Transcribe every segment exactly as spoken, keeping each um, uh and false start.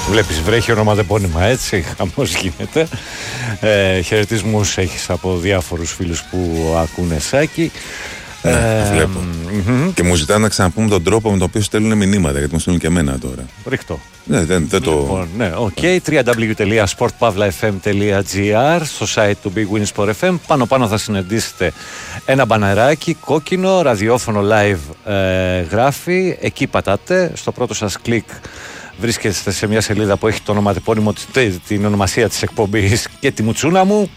Βλέπεις, βρέχει ονοματεπώνυμα, έτσι, χαμός γίνεται. Ε, χαιρετισμούς έχεις από διάφορους φίλους που ακούνε Σάκη. Ναι, ε, βλέπω. Mm-hmm. Και μου ζητάνε να ξαναπούμε τον τρόπο με τον οποίο στέλνουν μηνύματα, γιατί μου στέλνουν και εμένα τώρα. Ρίχτω. Ναι, δεν, δεν το. Λοιπόν, ναι, οκ. Okay. double-u double-u double-u τελεία sport pavla f m τελεία g r στο site του Big Win Sport εφ εμ. Πάνω πάνω θα συναντήσετε ένα μπανεράκι κόκκινο, ραδιόφωνο live ε, γράφει. Εκεί πατάτε. Στο πρώτο σας κλικ βρίσκεστε σε μια σελίδα που έχει το ονοματεπώνυμο, την ονομασία της εκπομπής και τη μουτσούνα μου.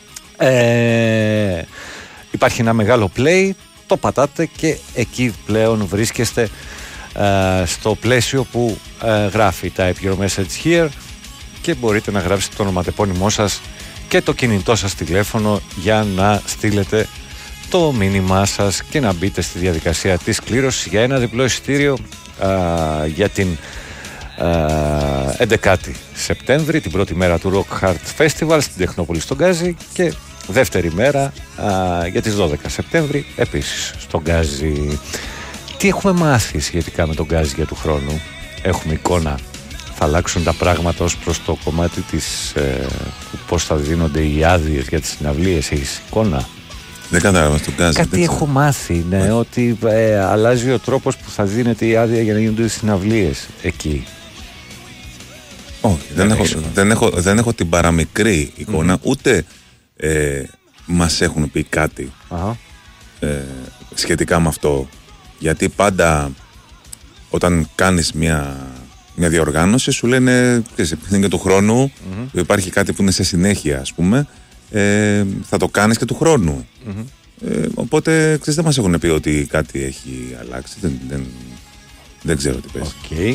Ε, υπάρχει ένα μεγάλο play. Το πατάτε και εκεί πλέον βρίσκεστε uh, στο πλαίσιο που uh, γράφει Type your message here και μπορείτε να γράψετε το ονοματεπώνυμό σας και το κινητό σας τηλέφωνο για να στείλετε το μήνυμά σας και να μπείτε στη διαδικασία της κλήρωσης για ένα διπλό εισιτήριο uh, για την uh, έντεκα Σεπτέμβρη, την πρώτη μέρα του Rock Hard Festival στην Τεχνόπολη στον Γκάζι, και δεύτερη μέρα α, για τις δώδεκα Σεπτέμβρη επίσης στον Γκάζι. Τι έχουμε μάθει σχετικά με τον Γκάζι για του χρόνου? Έχουμε εικόνα? Θα αλλάξουν τα πράγματα ως προς το κομμάτι της ε, πώς θα δίνονται οι άδειες για τις συναυλίες? Έχεις εικόνα? Δεν κατάλαβα τον Γκάζι. Κάτι έχω μάθει, ναι, yeah. ότι ε, αλλάζει ο τρόπος που θα δίνεται η άδεια για να γίνονται οι συναυλίες εκεί. Όχι, δεν, δεν, έχω, δεν, έχω, δεν έχω την παραμικρή εικόνα, mm-hmm. ούτε Ε, μας έχουν πει κάτι uh-huh. ε, σχετικά με αυτό, γιατί πάντα όταν κάνεις μια, μια διοργάνωση σου λένε είναι και του χρόνου, mm-hmm. υπάρχει κάτι που είναι σε συνέχεια, ας πούμε, ε, θα το κάνεις και του χρόνου, mm-hmm. ε, οπότε ξέρεις, δεν μας έχουν πει ότι κάτι έχει αλλάξει, δεν, δεν, δεν ξέρω τι παίζει. Okay.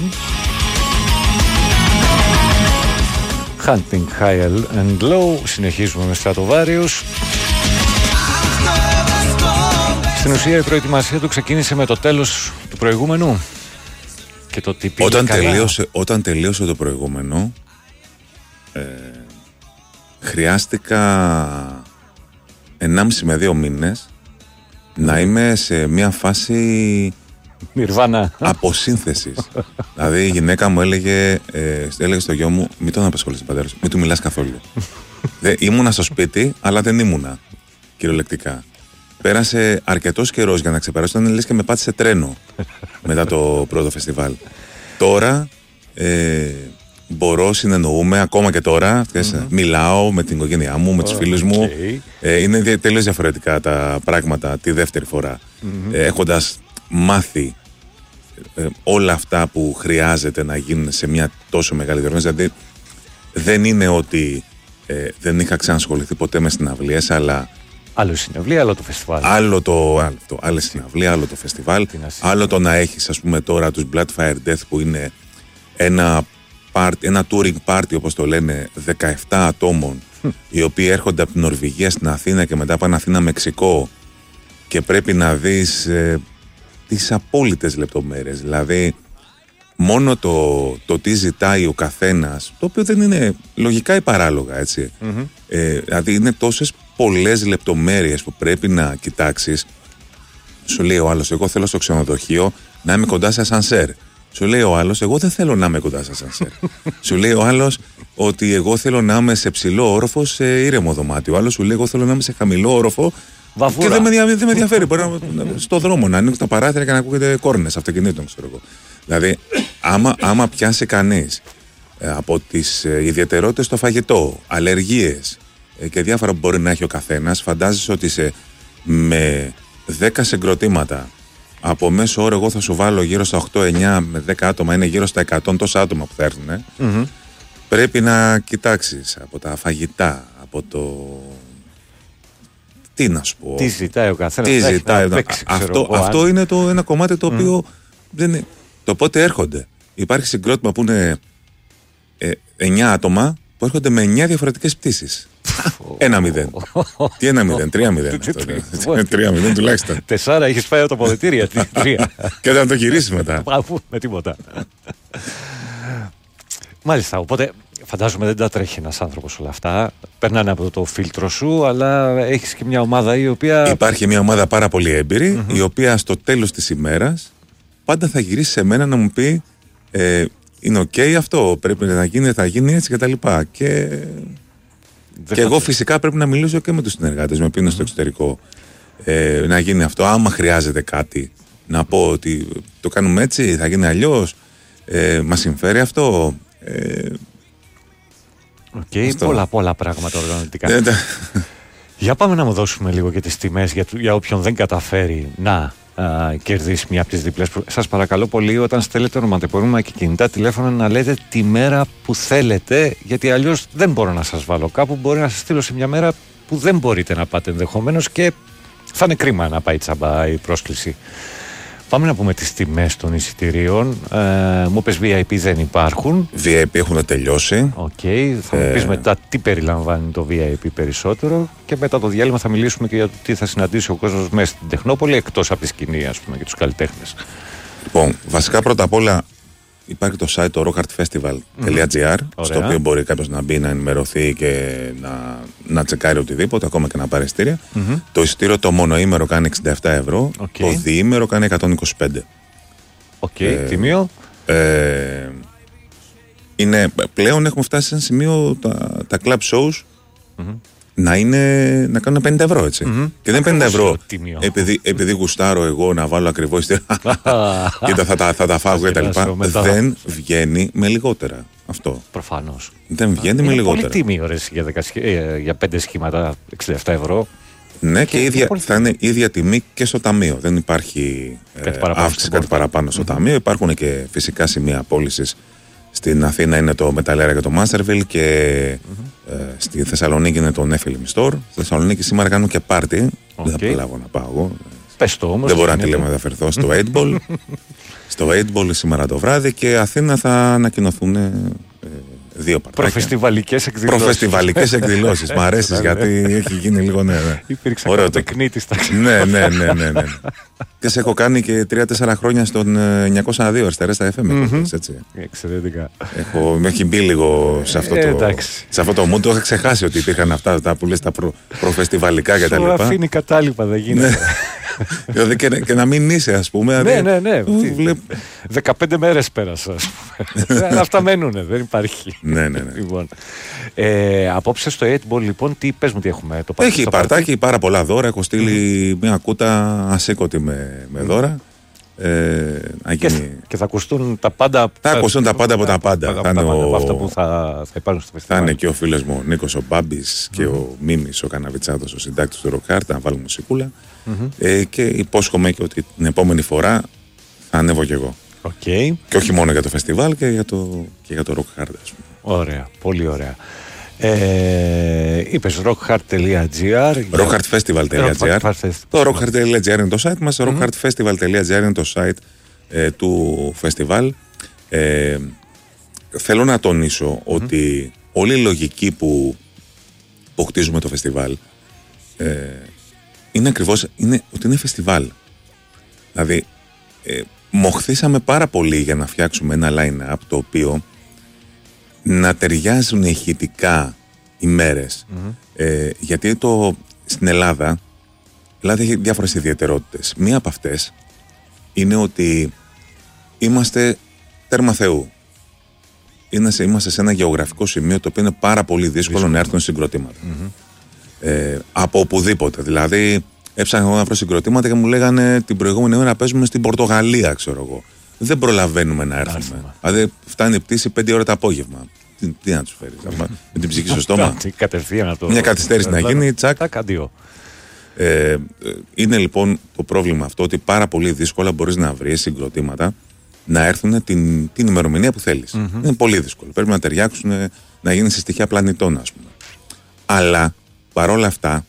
Hunting high and low. Συνεχίζουμε με Στρατοβάριους. Στην ουσία η προετοιμασία του ξεκίνησε με το τέλος του προηγούμενου και το τι πήγε όταν καλά. τελείωσε, όταν τελείωσε το προηγούμενο ε, χρειάστηκα ενάμιση με δύο μήνες να είμαι σε μια φάση Νιρβάνα. Αποσύνθεσης. Δηλαδή η γυναίκα μου έλεγε, ε, έλεγε στο γιο μου, μην τον απασχολείς τον πατέρα σου, μην του μιλάς καθόλου. Δε, ήμουνα στο σπίτι, αλλά δεν ήμουνα κυριολεκτικά. Πέρασε αρκετός καιρός για να ξεπεράσω, ήταν λες και με πάτησε τρένο μετά το πρώτο φεστιβάλ. Τώρα ε, μπορώ, συνεννοούμε ακόμα και τώρα, mm-hmm. μιλάω με την οικογένειά μου, με τους okay. φίλους μου. Ε, είναι τελείως διαφορετικά τα πράγματα τη δεύτερη φορά. Mm-hmm. Ε, έχοντας μάθει ε, όλα αυτά που χρειάζεται να γίνουν σε μια τόσο μεγάλη διοργάνωση. Δηλαδή δεν είναι ότι ε, δεν είχα ξανασχοληθεί ποτέ με συναυλίες, αλλά άλλο η συναυλία, άλλο το φεστιβάλ. Άλλο το, άλλο το άλλη συναυλία, άλλο το φεστιβάλ. Άλλο το να έχεις, ας πούμε, τώρα τους Blood Fire Death, που είναι ένα, party, ένα touring party, όπως το λένε, δεκαεπτά ατόμων, οι οποίοι έρχονται από την Νορβηγία στην Αθήνα και μετά πάνε Αθήνα Μεξικό, και πρέπει να δεις ε, τις απόλυτες λεπτομέρειες. Δηλαδή μόνο το, το τι ζητάει ο καθένας, το οποίο δεν είναι λογικά ή παράλογα, έτσι. Mm-hmm. Ε, δηλαδή είναι τόσες πολλές λεπτομέρειες που πρέπει να κοιτάξεις. Σου λέει ο άλλος, εγώ θέλω στο ξενοδοχείο να είμαι κοντά σε ασανσέρ. Σου λέει ο άλλος, εγώ δεν θέλω να είμαι κοντά σε ασανσέρ. Σου λέει ο άλλος ότι εγώ θέλω να είμαι σε ψηλό όροφο, σε ήρεμο δωμάτιο. Ο άλλος σου λέει, εγώ θέλω να είμαι σε χαμηλό όροφο. Βαβούρα. Και δεν με, δια, δεν με ενδιαφέρει. Μπορεί να, στο δρόμο να ανοίξει τα παράθυρα και να ακούγεται κόρνες αυτοκινήτων, ξέρω εγώ. Δηλαδή, άμα, άμα πιάσει κανείς ε, από τις ε, ιδιαιτερότητες στο φαγητό, αλλεργίες ε, και διάφορα που μπορεί να έχει ο καθένας, φαντάζεσαι ότι σε, με δέκα συγκροτήματα από μέσο όρο, εγώ θα σου βάλω γύρω στα οκτώ εννιά με δέκα άτομα, είναι γύρω στα εκατό τόσα άτομα που θα έρθουν. Ε. Mm-hmm. Πρέπει να κοιτάξεις από τα φαγητά, από το. Τι να σου πω. Τι ζητάει ο καθένας. Τι ζητάει. Παίξει, αυτό εγώ, αυτό αν... είναι το, ένα κομμάτι το οποίο mm. δεν είναι. Το πότε έρχονται. Υπάρχει συγκρότημα που είναι ε, εννιά άτομα που έρχονται με εννιά διαφορετικές πτήσεις. Ένα μηδέν. Τι ένα μηδέν, τρία μηδέν. Τρία μηδέν τουλάχιστον. Τεσσάρα έχεις πάει από αποδυτήρια. Και θα το γυρίσεις μετά. Με τίποτα. Μάλιστα, οπότε φαντάζομαι δεν τα τρέχει ένας άνθρωπος όλα αυτά. Περνάνε από το φίλτρο σου, αλλά έχεις και μια ομάδα η οποία. Υπάρχει μια ομάδα πάρα πολύ έμπειρη, mm-hmm. η οποία στο τέλος της ημέρας πάντα θα γυρίσει σε μένα να μου πει ε, είναι οκ okay αυτό, πρέπει να γίνει, θα γίνει έτσι και τα λοιπά. Και, και εγώ φυσικά πρέπει να μιλήσω και με τους συνεργάτες με που είναι mm-hmm. στο εξωτερικό. Ε, να γίνει αυτό, άμα χρειάζεται κάτι, να πω ότι το κάνουμε έτσι, θα γίνει αλλιώς, ε, μας συμφέρει αυτό. Ε, okay, πολλά πολλά πράγματα οργανωτικά. Για πάμε να μου δώσουμε λίγο και τις τιμές για, για όποιον δεν καταφέρει να α, κερδίσει μια από τις διπλές. Σας παρακαλώ πολύ, όταν στέλνετε ονοματεπώνυμα και κινητά τηλέφωνα, να λέτε τη μέρα που θέλετε, γιατί αλλιώς δεν μπορώ να σας βάλω κάπου. Μπορεί να σας στείλω σε μια μέρα που δεν μπορείτε να πάτε ενδεχομένως και θα είναι κρίμα να πάει τσαμπά η πρόσκληση. Πάμε να πούμε τις τιμές των εισιτηρίων. Ε, μου πες βι άι πι δεν υπάρχουν. βι άι πι έχουν τελειώσει. Οκ. Okay. Θα ε... μου πεις μετά τι περιλαμβάνει το βι άι πι περισσότερο. Και μετά το διάλειμμα θα μιλήσουμε και για το τι θα συναντήσει ο κόσμος μέσα στην Τεχνόπολη, εκτός από τη σκηνή, ας πούμε, και τους καλλιτέχνες. Λοιπόν, βασικά πρώτα απ' όλα υπάρχει το site το rockhartfestival τελεία τζι άρ, mm. στο οποίο μπορεί κάποιος να μπει, να ενημερωθεί και να, να τσεκάρει οτιδήποτε, ακόμα και να πάρει εισιτήρια. Mm-hmm. Το εισιτήριο το μονοήμερο κάνει εξήντα επτά ευρώ, okay. το διήμερο κάνει εκατόν είκοσι πέντε. Οκ, okay, ε, τιμίο. Ε, είναι, πλέον έχουμε φτάσει σε ένα σημείο τα, τα club shows mm-hmm. να, είναι, να κάνουν πενήντα ευρώ, έτσι. Mm-hmm. Και δεν είναι πενήντα ευρώ επειδή, επειδή γουστάρω εγώ να βάλω ακριβώς εισιτήρια και θα, θα, θα τα φάγω και τα λοιπά. Δεν βγαίνει με λιγότερα αυτό. Προφανώς. Δεν βγαίνει είναι με λιγότερα. Είναι πολύ τίμιο ρε, για, δεκα, για πέντε σχήματα εξήντα επτά ευρώ. Ναι, και, και ίδια, θα είναι ίδια τιμή και στο ταμείο. Δεν υπάρχει κάτι ε, αύξηση κάτι παραπάνω στο mm-hmm. ταμείο. Υπάρχουν και φυσικά σημεία πώλησης. Στην Αθήνα είναι το Μεταλλέρα και το Masterville και mm-hmm. ε, στη Θεσσαλονίκη είναι το Nephilim Store. Στη Θεσσαλονίκη σήμερα κάνουν και πάρτι. Okay. Δεν θα προλάβω να πάω εγώ. Πες το όμως. Δεν μπορώ να τηλεμεταφερθώ στο eight ball. Στο eight ball σήμερα το βράδυ και Αθήνα θα ανακοινωθούν ε, δύο παρτάκια. Προφεστιβαλικές εκδηλώσεις. Προφεστιβαλικές εκδηλώσεις. Μ' αρέσει γιατί έχει γίνει λίγο ναι. ναι. Υπήρξε κάποιο τεκνίτη στα ναι, ναι, ναι, ναι, ναι. Και σε έχω κάνει και τρία τέσσερα χρόνια στον εννιακόσια δύο αριστερές στα εφ εμ. Mm-hmm. Έτσι. Εξαιρετικά. Έχω, με έχει μπει λίγο σε αυτό το, ε, σε αυτό το μου. Το είχα ξεχάσει ότι υπήρχαν αυτά τα που λες τα προ, προφεστιβαλικά κτλ. Σου αφήνει κατάλοιπα, δεν γίνεται. Δηλαδή και, και να μην είσαι, ας πούμε. Ναι, ναι, ναι. Βλέπ... δεκαπέντε μέρες πέρασα, ας πούμε. Αυτά μένουνε, δεν υπάρχει. Ναι, ναι, ναι. Λοιπόν, ε, απόψε στο eight ball, λοιπόν, τι πες μου, τι έχουμε. Το έχει παρτάκι, πάρα πολλά δώρα. Έχω στείλει mm. μια κούτα ασήκωτη με, με δώρα. Ε, και, και θα ακουστούν τα πάντα. Θα ακουστούν τα πάντα από τα πάντα. Θα είναι ο... αυτά που θα, θα υπάρχουν στο φεστιβάλ. Θα είναι και ο φίλος μου ο Νίκος ο Μπάμπης mm-hmm. και ο Μίμης ο Καναβιτσάδος, ο συντάκτης του Rock Hard, να βάλουν μουσικούλα. Mm-hmm. Ε, και υπόσχομαι και ότι την επόμενη φορά θα ανέβω κι εγώ. Okay. Και όχι μόνο για το φεστιβάλ και για το, και για το Rock Hard, ας πούμε. Ωραία, πολύ ωραία. Ε, είπες rockheart τελεία τζι άρ rockheartfestival τελεία τζι άρ Το rockheart τελεία τζι άρ είναι το site μας. Mm-hmm. rockheartfestival τελεία τζι άρ είναι το site ε, του φεστιβάλ. ε, Θέλω να τονίσω mm-hmm. ότι όλη η λογική που, που χτίζουμε το φεστιβάλ ε, είναι ακριβώς είναι, ότι είναι φεστιβάλ. Δηλαδή ε, μοχθήσαμε πάρα πολύ για να φτιάξουμε ένα line-up το οποίο να ταιριάζουν ηχητικά οι μέρες. Mm-hmm. Ε, γιατί το, στην Ελλάδα, η Ελλάδα έχει διάφορες ιδιαιτερότητες. Μία από αυτές είναι ότι είμαστε τέρμα Θεού. Είμαστε, είμαστε σε ένα γεωγραφικό σημείο το οποίο είναι πάρα πολύ δύσκολο, δύσκολο. να έρθουν συγκροτήματα. Mm-hmm. Ε, από οπουδήποτε. Δηλαδή, έψαχνα εγώ να βρω συγκροτήματα και μου λέγανε την προηγούμενη ώρα να παίζουμε στην Πορτογαλία, ξέρω εγώ. Δεν προλαβαίνουμε να έρθουμε. Άσχημα. Δηλαδή, φτάνει η πτήση πέντε ώρα το απόγευμα. Τι, τι να του φέρει, με την ψυχή στο στόμα. Μια καθυστέρηση να γίνει, τσακ. Ε, είναι λοιπόν το πρόβλημα αυτό ότι πάρα πολύ δύσκολα μπορείς να βρεις συγκροτήματα να έρθουν την, την ημερομηνία που θέλεις. Mm-hmm. Είναι πολύ δύσκολο. Πρέπει να ταιριάξουν, να γίνει σε στοιχεία πλανητών, ας πούμε. Αλλά παρόλα αυτά,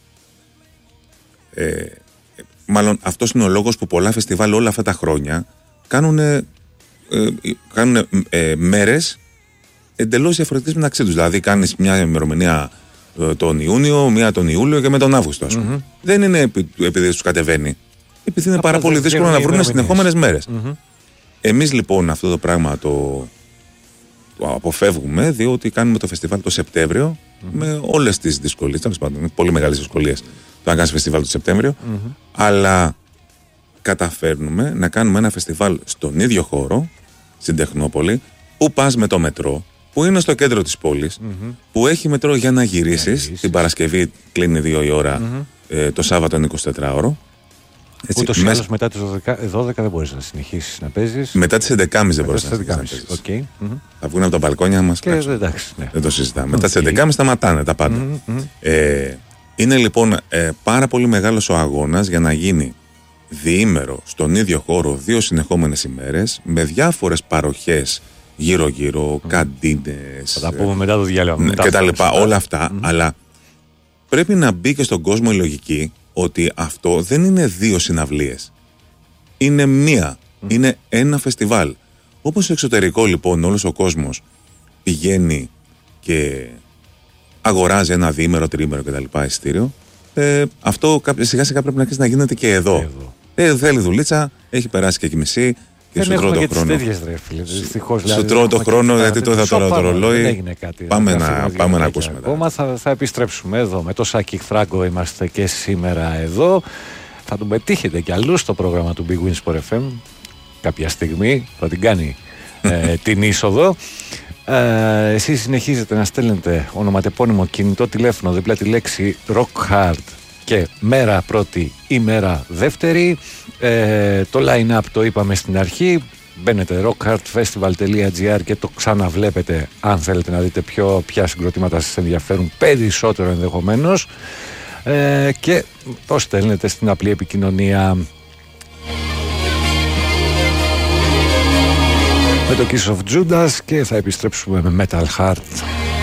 ε, μάλλον αυτός είναι ο λόγος που πολλά φεστιβάλ όλα αυτά τα χρόνια κάνουν, ε, κάνουν ε, μέρες εντελώς διαφορετικές μεταξύ τους. Δηλαδή κάνεις μια ημερομηνία ε, τον Ιούνιο, μια τον Ιούλιο και με τον Αύγουστο, ας πούμε. Mm-hmm. Δεν είναι επει, επειδή τους κατεβαίνει. Επειδή είναι πάρα πολύ δύσκολο να βρουν συνεχόμενες μέρες. Mm-hmm. Εμείς λοιπόν αυτό το πράγμα το, το αποφεύγουμε, διότι κάνουμε το φεστιβάλ το Σεπτέμβριο mm-hmm. με όλες τις δυσκολίες. Τέλος πάντων, είναι πολύ μεγάλες δυσκολίες το να κάνεις φεστιβάλ το Σεπτέμβριο. Mm-hmm. Αλλά καταφέρνουμε να κάνουμε ένα φεστιβάλ στον ίδιο χώρο, στην Τεχνόπολη, Πού πας με το μετρό, που είναι στο κέντρο της πόλης, mm-hmm. που έχει μετρό για να γυρίσεις. Την Παρασκευή κλείνει δύο η ώρα, mm-hmm. ε, το Σάββατο είναι εικοσιτετράωρο. Ούτως ή άλλως μετά τις δώδεκα δεν μπορείς να συνεχίσεις να παίζεις. Μετά τις έντεκα και μισή δεν μπορείς να συνεχίσεις. Okay. Mm-hmm. Θα βγουν από τα μπαλκόνια μας. Και εντάξει, ναι. Δεν το συζητάμε. Okay. Μετά τις έντεκα και μισή σταματάνε τα πάντα. Mm-hmm. Ε, είναι λοιπόν ε, πάρα πολύ μεγάλος ο αγώνας για να γίνει διήμερο στον ίδιο χώρο δύο συνεχόμενες ημέρες με διάφορες παροχές γύρω-γύρω, mm. καντίνες. Θα τα πούμε μετά το διάλειμμα. Και τα λοιπά, όλα αυτά. Mm-hmm. Αλλά πρέπει να μπει και στον κόσμο η λογική ότι αυτό δεν είναι δύο συναυλίες. Είναι μία. Mm. Είναι ένα φεστιβάλ. Όπως στο εξωτερικό λοιπόν όλος ο κόσμος πηγαίνει και αγοράζει ένα διήμερο, τριήμερο κτλ. Εισιτήριο. Ε, αυτό σιγά σιγά πρέπει να αρχίσει να γίνεται και εδώ. εδώ. Ε, θέλει δουλίτσα, έχει περάσει και η μισή. Και δεν σου τρώω το χρόνο. Σου τρώω το χρόνο γιατί το είδα τώρα το ρολόι. Πάμε να, πάμε να ακούσουμε. Ακόμα θα, θα επιστρέψουμε εδώ. Με το Σάκη Φράγκο είμαστε και σήμερα εδώ. Θα τον πετύχετε κι αλλού στο πρόγραμμα του Big Win Sport εφ εμ. Κάποια στιγμή θα την κάνει ε, την είσοδο. Ε, εσείς συνεχίζετε να στέλνετε ονοματεπώνυμο κινητό τηλέφωνο δίπλα τη λέξη Rock Hard και μέρα πρώτη ή μέρα δεύτερη. Ε, το line-up το είπαμε στην αρχή. Μπαίνετε rockhardfestival τελεία gr και το ξαναβλέπετε αν θέλετε να δείτε ποιο, ποια συγκροτήματα σας ενδιαφέρουν περισσότερο ενδεχομένως. Ε, και το στέλνετε στην απλή επικοινωνία. Με το Kiss of Judas και θα επιστρέψουμε με Metal Heart.